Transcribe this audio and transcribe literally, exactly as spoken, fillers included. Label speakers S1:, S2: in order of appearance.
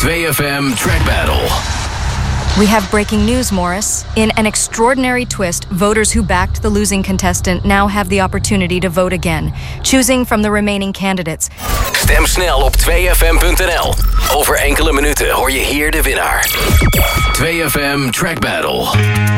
S1: twee F M Track Battle.
S2: We have breaking news, Morris. In an extraordinary twist, voters who backed the losing contestant now have the opportunity to vote again, choosing from the remaining candidates.
S1: Stem snel op twee F M punt N L. Over enkele minuten hoor je hier de winnaar. twee F M Track Battle.